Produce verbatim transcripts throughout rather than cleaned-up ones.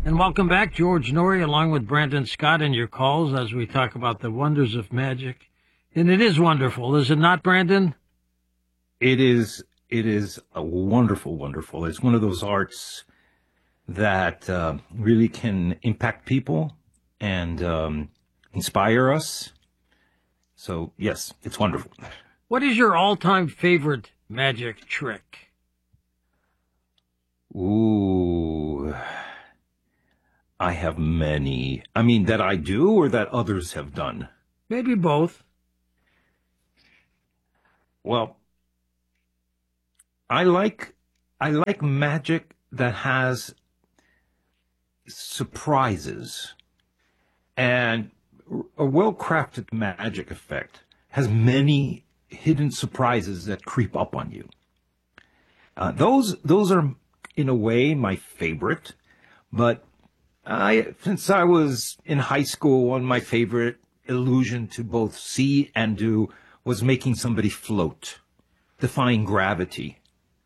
And welcome back, George Noory, along with Brandon Scott, in your calls as we talk about the wonders of magic. And it is wonderful, is it not, Brandon? It is. It is a wonderful, wonderful. It's one of those arts that uh, really can impact people and um, inspire us. So, yes, it's wonderful. What is your all-time favorite magic trick? Ooh, I have many. I mean, that I do or that others have done? Maybe both. Well, I like I like magic that has surprises, and a well-crafted magic effect has many hidden surprises that creep up on you. Uh, those those are, in a way, my favorite. But I, since I was in high school, one of my favorite illusion to both see and do was making somebody float, defying gravity.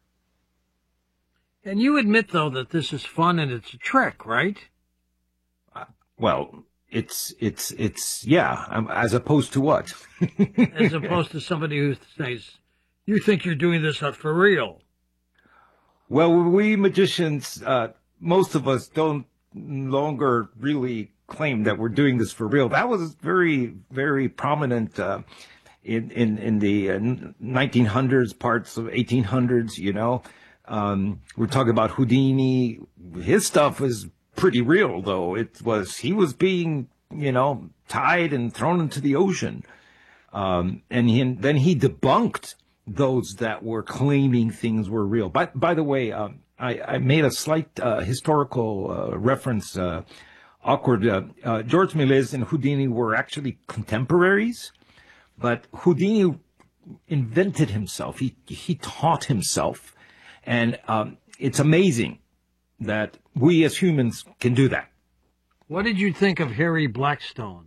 And you admit, though, that this is fun and it's a trick, right? Uh, well, it's, it's, it's, yeah, um, as opposed to what? As opposed to somebody who says, you think you're doing this for real. Well, we magicians, uh, most of us don't longer really claim that we're doing this for real. That was very, very prominent, uh, in, in, in the uh, nineteen hundreds, parts of eighteen hundreds, you know. Um, we're talking about Houdini. His stuff was pretty real, though. It was, he was being, you know, tied and thrown into the ocean. Um, and he, then he debunked those that were claiming things were real. By, by the way, um, I, I made a slight uh, historical uh, reference, uh, awkward. Uh, uh, George Méliès and Houdini were actually contemporaries, but Houdini invented himself. He, he taught himself. And um, it's amazing that we as humans can do that. What did you think of Harry Blackstone?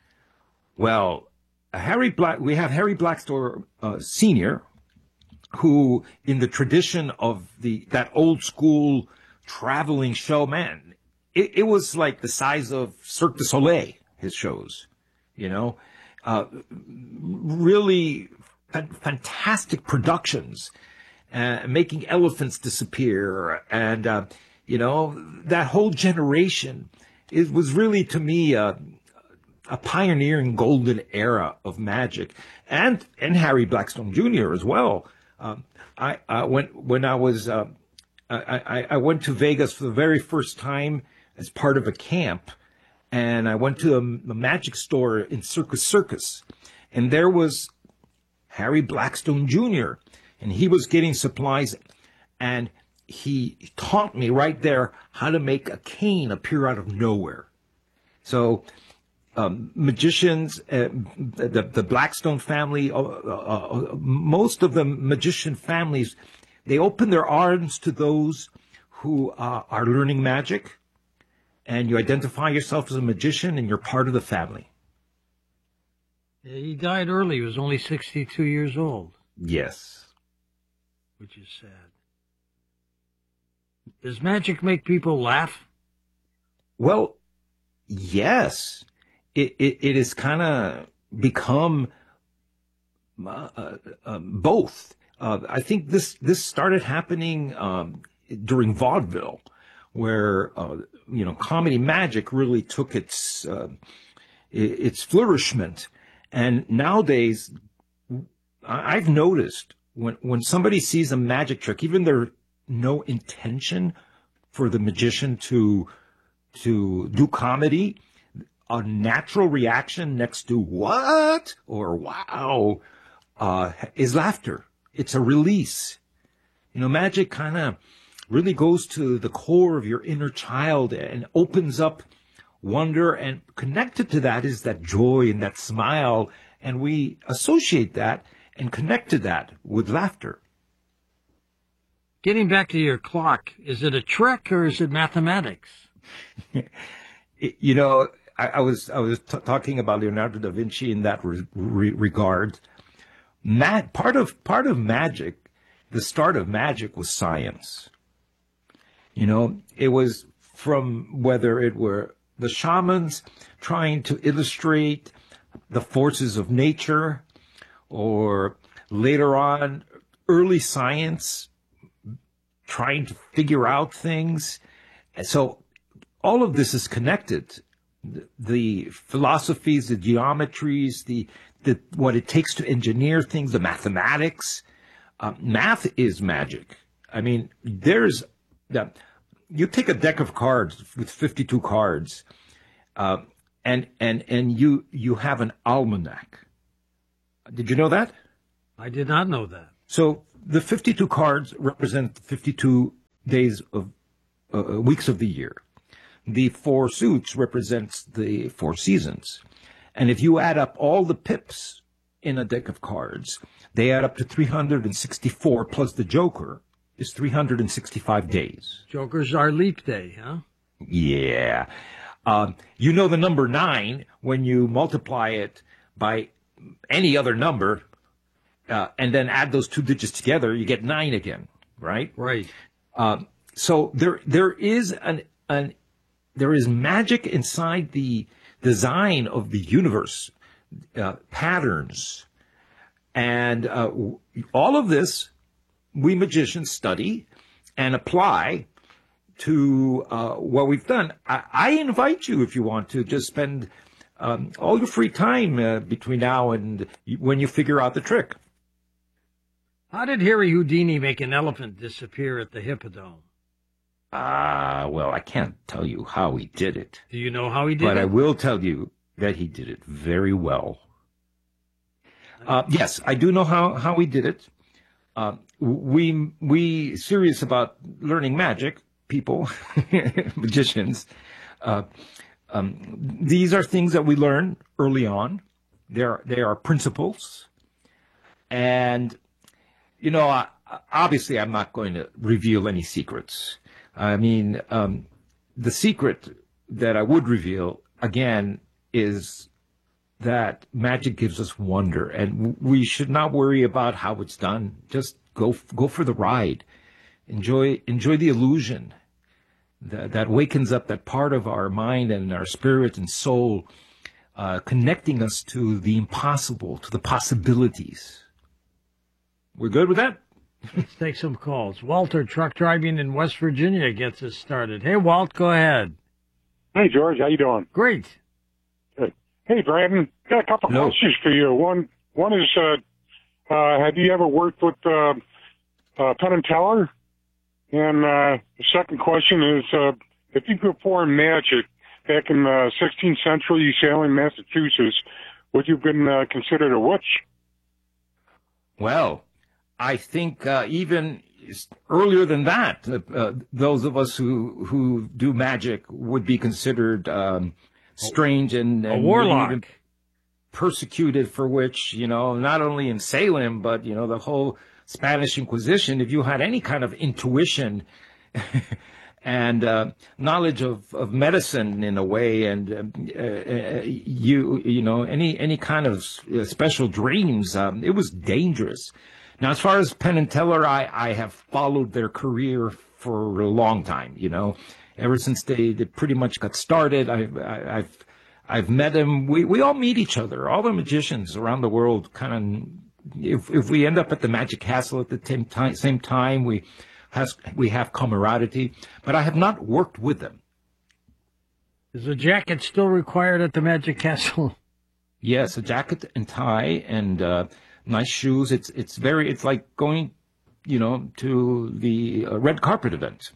Well, Harry Black, we have Harry Blackstone uh, Senior, who, in the tradition of the that old school traveling showman, it, it was like the size of Cirque du Soleil. His shows, you know, uh, really fantastic productions. Uh, making elephants disappear, and uh, you know, that whole generation, it was really, to me, uh, a pioneering golden era of magic, and and Harry Blackstone Junior as well. Um, I uh, when when I was uh, I, I went to Vegas for the very first time as part of a camp, and I went to a, a magic store in Circus Circus, and there was Harry Blackstone Junior And he was getting supplies, and he taught me right there how to make a cane appear out of nowhere. So um, magicians, uh, the, the Blackstone family, uh, uh, most of the magician families, they open their arms to those who uh, are learning magic, and you identify yourself as a magician, and you're part of the family. He died early. He was only sixty-two years old. Yes. Which is sad. Does magic make people laugh? Well, yes. It it, it has kind of become uh, uh, both. Uh, I think this this started happening um, during vaudeville, where uh, you know, comedy magic really took its uh, its flourishment, and nowadays I've noticed. When when somebody sees a magic trick, even there's no intention for the magician to to do comedy, a natural reaction next to what or wow uh, is laughter. It's a release. You know, magic kind of really goes to the core of your inner child and opens up wonder, and connected to that is that joy and that smile, and we associate that and connect to that with laughter. Getting back to your clock, is it a trick or is it mathematics? You know, I, I was I was t- talking about Leonardo da Vinci in that re- re- regard. Mag- part of part of magic, the start of magic was science. You know, it was from whether it were the shamans trying to illustrate the forces of nature, or later on early science trying to figure out things. And so all of this is connected. The philosophies, the geometries, the, the what it takes to engineer things, the mathematics. Uh, math is magic. I mean, there's uh, you take a deck of cards with fifty-two cards, uh, and and and you you have an almanac. Did you know that? I did not know that. So the fifty-two cards represent fifty-two days of uh, weeks of the year. The four suits represents the four seasons. And if you add up all the pips in a deck of cards, they add up to three hundred sixty-four, plus the Joker is three hundred sixty-five days. Joker's our leap day, huh? Yeah. Um, you know the number nine, when you multiply it by any other number, uh, and then add those two digits together, you get nine again, right? Right. Um, so there, there is an, an, there is magic inside the design of the universe, uh, patterns, and uh, all of this we magicians study and apply to uh, what we've done. I, I invite you, if you want to, just spend um, all your free time uh, between now and when you figure out the trick. How did Harry Houdini make an elephant disappear at the Hippodrome? Ah, uh, well, I can't tell you how he did it. Do you know how he did but it? But I will tell you that he did it very well. Uh, yes, I do know how, how he did it. Uh, we, we serious about learning magic, people, magicians, uh, um, these are things that we learn early on. They're, they are principles. And, you know, I, obviously I'm not going to reveal any secrets. I mean, um, the secret that I would reveal, again, is that magic gives us wonder, and we should not worry about how it's done. Just go go for the ride. Enjoy enjoy the illusion that, that wakens up that part of our mind and our spirit and soul, uh, connecting us to the impossible, to the possibilities. We're good with that? Let's take some calls. Walter, truck driving in West Virginia, gets us started. Hey, Walt, go ahead. Hey, George, how you doing? Great. Good. Hey, Brandon, got a couple Hello. questions for you. One, one is, uh, uh, have you ever worked with uh, uh, Penn and Teller? And uh, the second question is, uh, if you performed magic back in the sixteenth century, Salem, Massachusetts, would you have been uh, considered a witch? Well, I think uh, even earlier than that, uh, those of us who who do magic would be considered um, strange and, and a warlock, even persecuted for which, you know, not only in Salem, but, you know, the whole Spanish Inquisition, if you had any kind of intuition and uh, knowledge of, of medicine in a way, and uh, uh, you you know, any, any kind of special dreams, um, it was dangerous. Now, as far as Penn and Teller, I, I have followed their career for a long time, you know. Ever since they, they pretty much got started, I've, I, I've, I've met them. We, we all meet each other. All the magicians around the world kind of, if, if we end up at the Magic Castle at the same time, same time we, has, we have camaraderie, but I have not worked with them. Is a jacket still required at the Magic Castle? Yes, a jacket and tie and, uh, nice shoes. It's it's very, it's like going, you know, to the uh, red carpet event.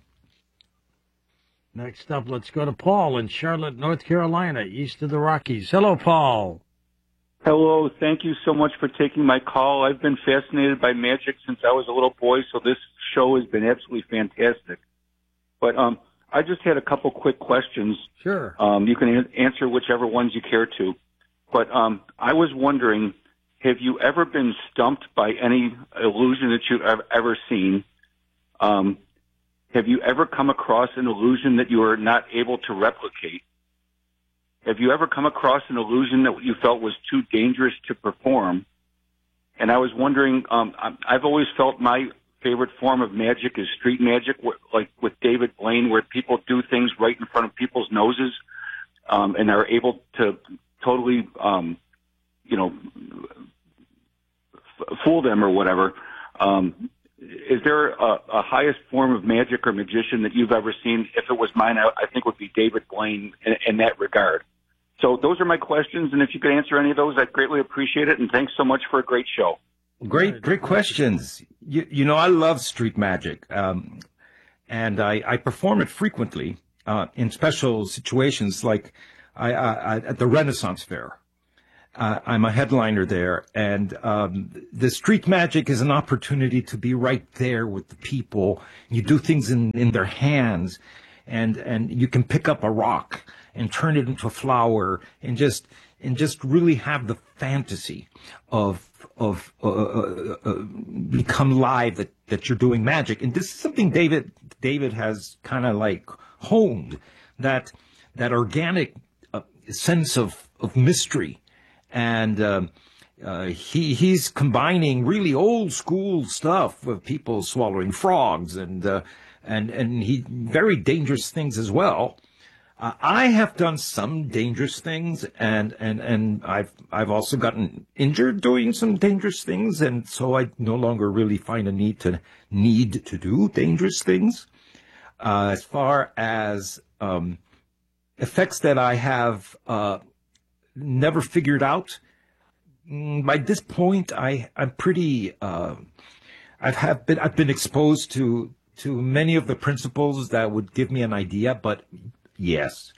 Next up, let's go to Paul in Charlotte, North Carolina, east of the Rockies. Hello, Paul. Hello. Thank you so much for taking my call. I've been fascinated by magic since I was a little boy, so this show has been absolutely fantastic. But um, I just had a couple quick questions. Sure. Um, you can a- answer whichever ones you care to. But um, I was wondering, have you ever been stumped by any illusion that you've ever seen? Um, have you ever come across an illusion that you were not able to replicate? Have you ever come across an illusion that you felt was too dangerous to perform? And I was wondering, um, I've always felt my favorite form of magic is street magic, like with David Blaine, where people do things right in front of people's noses, um, and are able to totally, um, you know, f- fool them or whatever. Um, is there a, a highest form of magic or magician that you've ever seen? If it was mine, I, I think would be David Blaine in, in that regard. So those are my questions, and if you could answer any of those, I'd greatly appreciate it. And thanks so much for a great show. Great, great questions. You, you know, I love street magic, um, and I, I perform it frequently uh, in special situations, like I, I, I at the Renaissance Fair. Uh, I'm a headliner there, and um, the street magic is an opportunity to be right there with the people. You do things in, in their hands, and and you can pick up a rock and turn it into a flower, and just and just really have the fantasy of of uh, uh, uh, become live that that you're doing magic. And this is something David David has kind of like honed, that that organic uh, sense of of mystery. And uh, uh, he he's combining really old school stuff with people swallowing frogs and uh, and and he very dangerous things as well. Uh, I have done some dangerous things, and and and I've I've also gotten injured doing some dangerous things, and so I no longer really find a need to need to do dangerous things. Uh, as far as um, effects that I have. Uh, never figured out. By this point, I, I'm pretty, uh, I've have been, I've been exposed to, to many of the principles that would give me an idea, but yes,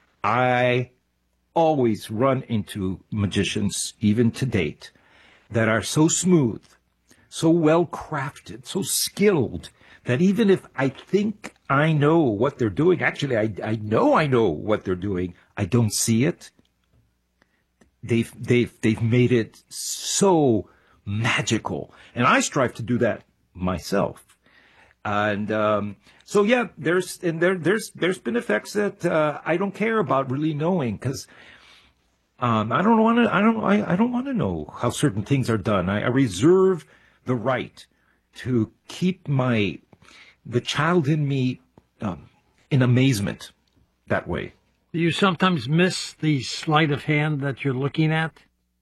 I always run into magicians, even to date, that are so smooth, so well crafted, so skilled, that even if I think I know what they're doing, actually, I, I know I know what they're doing, I don't see it. They've, they've, they've made it so magical. And I strive to do that myself. And, um, so yeah, there's, and there, there's, there's been effects that, uh, I don't care about really knowing, cause, um, I don't want to, I don't, I, I don't want to know how certain things are done. I, I reserve the right to keep my, the child in me, um, in amazement that way. Do you sometimes miss the sleight of hand that you're looking at?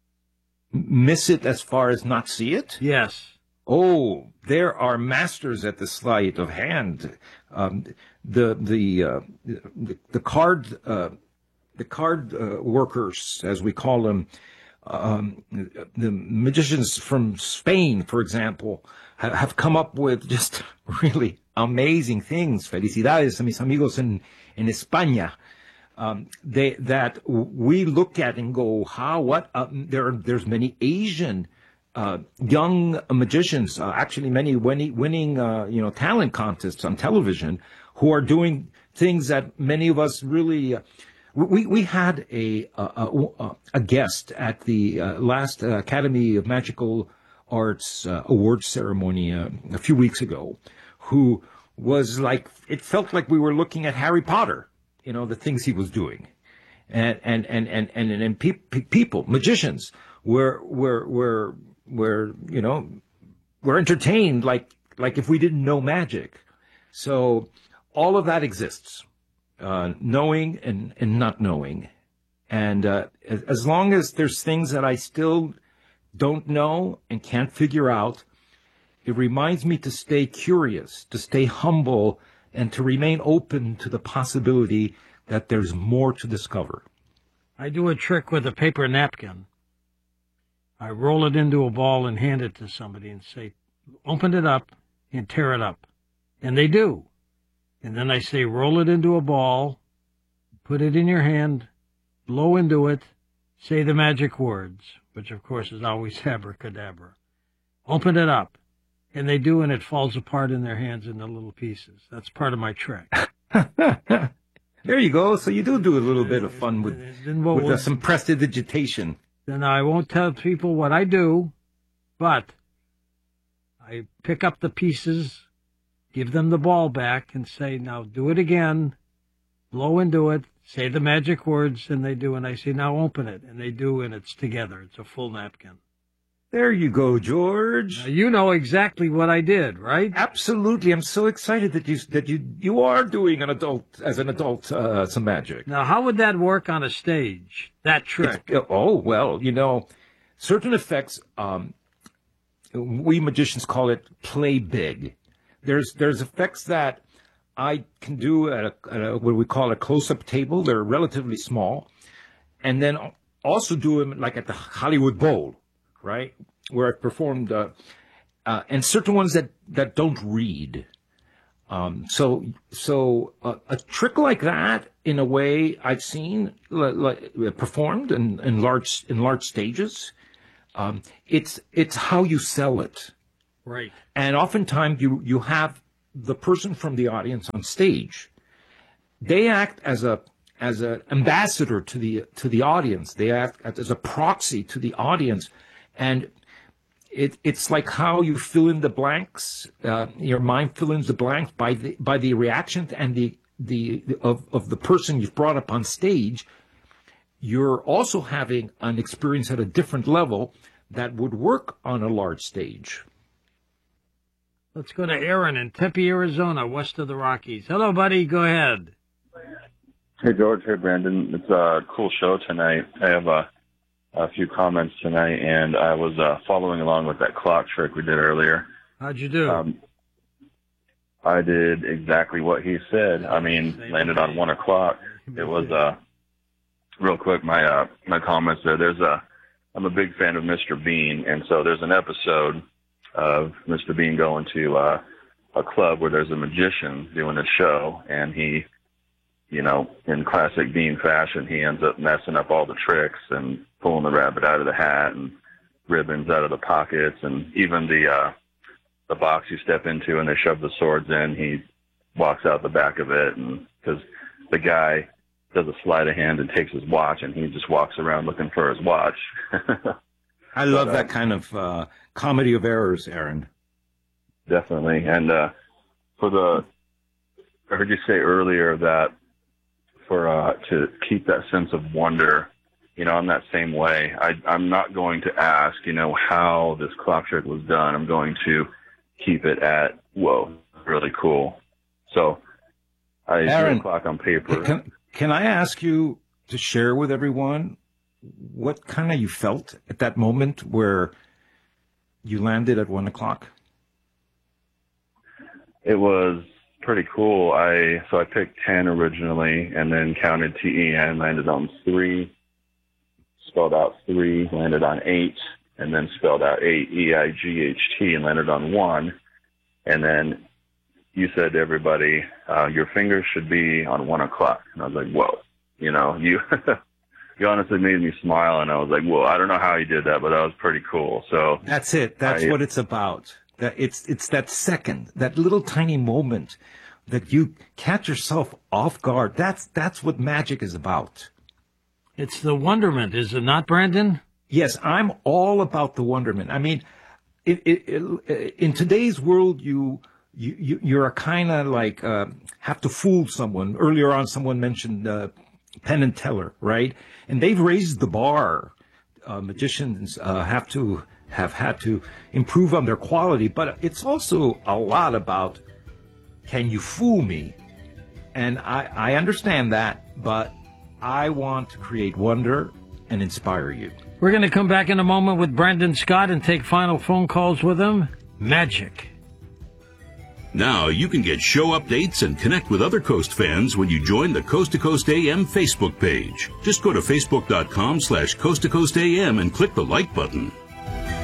Miss it as far as not see it? Yes. Oh, there are masters at the sleight of hand. Um, the the, uh, the the card uh, the card uh, workers, as we call them, um, the magicians from Spain, for example, have, have come up with just really amazing things. Felicidades a mis amigos en en España. Um, they, that we look at and go, how, what, uh, there are, there's many Asian, uh, young magicians, uh, actually many winning, winning, uh, you know, talent contests on television who are doing things that many of us really, uh, we, we had a, a, a, a guest at the uh, last uh, Academy of Magical Arts uh, awards ceremony uh, a few weeks ago, who was like, it felt like we were looking at Harry Potter. You know, the things he was doing, and and and and and, and pe- pe- people, magicians, were were were were you know, were entertained like like if we didn't know magic. So all of that exists, uh, knowing and and not knowing, and uh, as, as long as there's things that I still don't know and can't figure out, it reminds me to stay curious, to stay humble, and to remain open to the possibility that there's more to discover. I do a trick with a paper napkin. I roll it into a ball and hand it to somebody and say, open it up and tear it up. And they do. And then I say, roll it into a ball, put it in your hand, blow into it, say the magic words, which of course is always abracadabra. Open it up. And they do, and it falls apart in their hands into little pieces. That's part of my trick. There you go. So you do do a little bit of fun with, then what with we'll, uh, some prestidigitation. Then I won't tell people what I do, but I pick up the pieces, give them the ball back, and say, now do it again, blow into it, say the magic words, and they do, and I say, now open it, and they do, and it's together. It's a full napkin. There you go, George. Now, you know exactly what I did, right? Absolutely. I'm so excited that you that you you are doing an adult as an adult uh, some magic. Now, how would that work on a stage? That trick? It's, oh well, you know, certain effects. Um, we magicians call it play big. There's there's effects that I can do at, a, at a, what we call a close-up table. They're relatively small, and then also do them like at the Hollywood Bowl. Right, where I performed, uh, uh, and certain ones that, that don't read. Um, so so uh, a trick like that, in a way, I've seen like, like, performed in, in large in large stages. Um, it's it's how you sell it, right? And oftentimes you you have the person from the audience on stage. They act as a as an ambassador to the to the audience. They act as a proxy to the audience. And it, it's like how you fill in the blanks, uh, your mind fill in the blanks by the by the reaction and the the of, of the person you've brought up on stage. You're also having an experience at a different level that would work on a large stage. Let's go to Aaron in Tempe, Arizona, west of the Rockies. Hello, buddy. Go ahead. Hey, George. Hey, Brandon. It's a cool show tonight. I have a a few comments tonight, and I was uh, following along with that clock trick we did earlier. How'd you do? Um, I did exactly what he said. I mean, landed on one o'clock. It was uh, real quick. My uh, my comments there. There's a. I'm a big fan of Mister Bean, and so there's an episode of Mister Bean going to uh, a club where there's a magician doing a show, and he, you know, in classic Bean fashion, he ends up messing up all the tricks and pulling the rabbit out of the hat and ribbons out of the pockets, and even the uh, the box you step into and they shove the swords in, he walks out the back of it, and because the guy does a sleight of hand and takes his watch, and he just walks around looking for his watch. I love but, uh, that kind of uh, comedy of errors, Aaron. Definitely, and uh, for the, I heard you say earlier that for uh, to keep that sense of wonder. You know, I'm that same way. I, I'm not going to ask, you know, how this clock trick was done. I'm going to keep it at, whoa, really cool. So I Aaron, drew a clock on paper. Can, can I ask you to share with everyone what kind of you felt at that moment where you landed at one o'clock? It was pretty cool. I So I picked ten originally and then counted T E N, landed on three. Spelled out three, landed on eight, and then spelled out eight, E I G H T, and landed on one. And then you said to everybody, uh, your fingers should be on one o'clock. And I was like, whoa, you know, you you honestly made me smile, and I was like, whoa, I don't know how you did that, but that was pretty cool. So that's it. That's I, what it's about. That it's it's that second, that little tiny moment that you catch yourself off guard. That's that's what magic is about. It's the wonderment, is it not, Brandon? Yes, I'm all about the wonderment. I mean, it, it, it, in today's world, you, you, you're a kind of like, uh, have to fool someone. Earlier on, someone mentioned uh, Penn and Teller, right? And they've raised the bar. Uh, magicians uh, have to have had to improve on their quality, but it's also a lot about, can you fool me? And I, I understand that, but I want to create wonder and inspire you. We're going to come back in a moment with Brandon Scott and take final phone calls with him. Magic. Now you can get show updates and connect with other Coast fans when you join the Coast to Coast A M Facebook page. Just go to facebook.com slash Coast to Coast AM and click the like button.